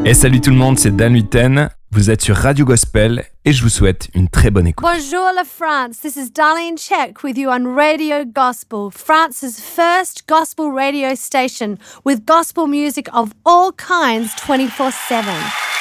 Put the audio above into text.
Et salut tout le monde, c'est Dan Huiten. Vous êtes sur Radio Gospel et je vous souhaite une très bonne écoute. Bonjour la France, this is Darlene Check with you on Radio Gospel, France's first gospel radio station with gospel music of all kinds 24/7.